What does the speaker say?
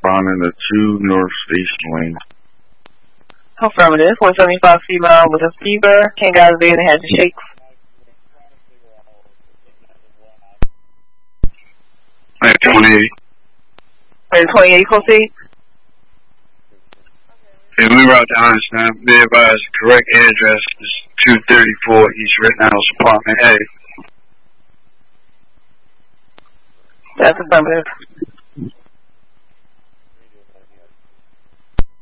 responding to 2 North Station Lane. Affirmative. 175 female with a fever. Can't get out of bed and had to shake. At 28. At 28, proceed. And we route to Einstein. Be advised, the correct address is 234 East Rittenhouse, Apartment A. That's affirmative.